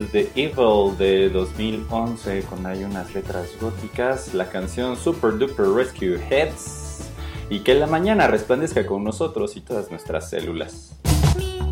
the Evil de 2011 con ahí unas letras góticas, la canción Super Duper Rescue Heads y que la mañana resplandezca con nosotros y todas nuestras células.